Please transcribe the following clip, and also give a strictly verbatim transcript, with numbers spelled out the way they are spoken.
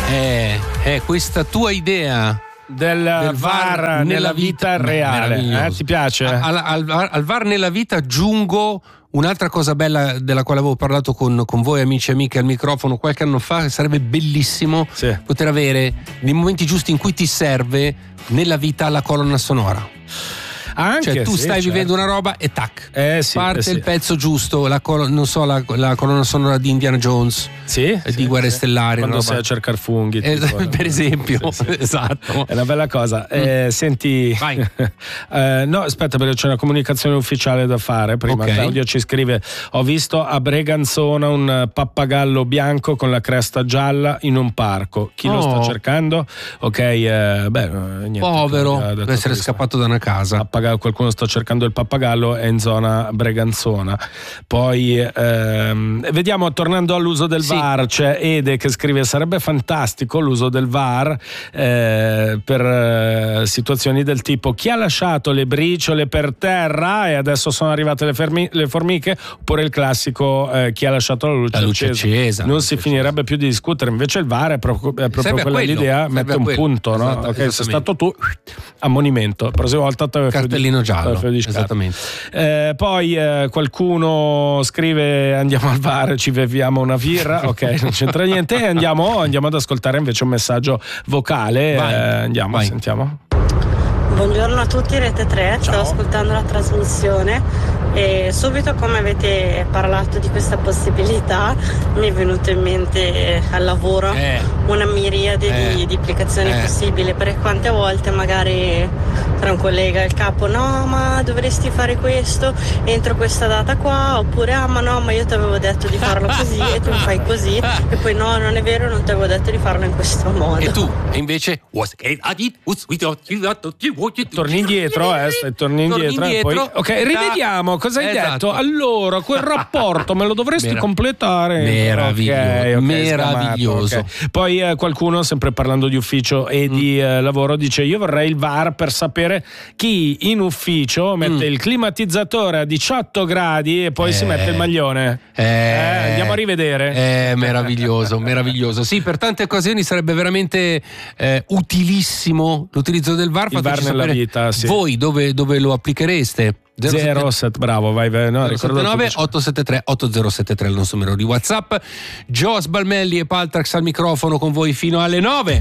è, è questa tua idea del, del V A R nella, nella vita, vita reale, eh? Ti piace? Al, al, al V A R nella vita aggiungo un'altra cosa bella della quale avevo parlato con, con voi amici e amiche al microfono qualche anno fa, che sarebbe bellissimo sì. poter avere nei momenti giusti in cui ti serve nella vita la colonna sonora. Anche, cioè tu sì, stai certo. vivendo una roba e tac eh sì, parte eh sì. il pezzo giusto, la col- non so la, la colonna sonora di Indiana Jones, sì, di sì, Guerre sì. Stellari, quando roba. sei a cercare funghi eh, tipo, per esempio sì, sì. esatto, è una bella cosa. mm. eh, senti Vai. eh, no aspetta, perché c'è una comunicazione ufficiale da fare prima. Okay. Claudio ci scrive: ho visto a Breganzona un pappagallo bianco con la cresta gialla in un parco, chi oh. lo sta cercando? Ok, eh, beh niente, povero, deve essere scappato da una casa. Pappagallo, qualcuno sta cercando il pappagallo, è in zona Breganzona. Poi ehm, vediamo, tornando all'uso del sì. V A R, c'è Ede che scrive: sarebbe fantastico l'uso del V A R eh, per eh, situazioni del tipo chi ha lasciato le briciole per terra e adesso sono arrivate le, fermi- le formiche, oppure il classico eh, chi ha lasciato la luce, la luce accesa, accesa non luce si finirebbe accesa. più di discutere. Invece il V A R è proprio, è proprio quella quello, l'idea, mette un quello. punto, no? Esatto, ok, sei stato tu, ammonimento, la prossima volta te cartellino giallo. Esattamente. Eh, poi eh, qualcuno scrive: andiamo al V A R, ci beviamo una birra. Ok, non c'entra niente. E andiamo, andiamo ad ascoltare invece un messaggio vocale. Vai, eh, andiamo, vai. sentiamo. Buongiorno a tutti, Rete tre, stavo ascoltando la trasmissione e subito, come avete parlato di questa possibilità, mi è venuto in mente al lavoro eh. una miriade eh. di, di applicazioni eh. possibili, perché quante volte magari tra un collega e il capo: no ma dovresti fare questo entro questa data qua, oppure ah ma no ma io ti avevo detto di farlo così e tu fai così, e poi no non è vero, non ti avevo detto di farlo in questo modo. E tu e invece torni indietro, eh, stai, torni indietro, torni indietro. Poi, ok, rivediamo cosa hai esatto. detto. Allora, quel rapporto me lo dovresti Merav- completare. Meraviglioso, okay, okay, meraviglioso. Scamato, okay. Poi eh, qualcuno, sempre parlando di ufficio e mm. di eh, lavoro, dice: io vorrei il V A R per sapere chi in ufficio mette mm. il climatizzatore a diciotto gradi e poi eh. si mette il maglione. Eh. Eh, andiamo a rivedere. È meraviglioso, meraviglioso. Sì, per tante occasioni sarebbe veramente eh, utilissimo l'utilizzo del V A R. Il V A R nella vita, sì. Voi dove, dove lo applichereste? zero sette bravo, vai, vai no, zero nove otto sette tre otto zero sette tre è il nostro numero di WhatsApp. Joe Sbalmelli e Paltrax al microfono con voi fino alle nove.